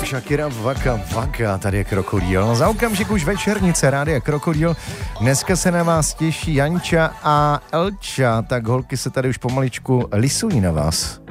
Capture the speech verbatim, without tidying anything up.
Shakira Vaka Vaka, tady je Krokodýl. Za okamžik už večernice Rádia Krokodýl. Dneska se na vás těší Janča a Elča, tak holky se tady už pomaličku lisují na vás.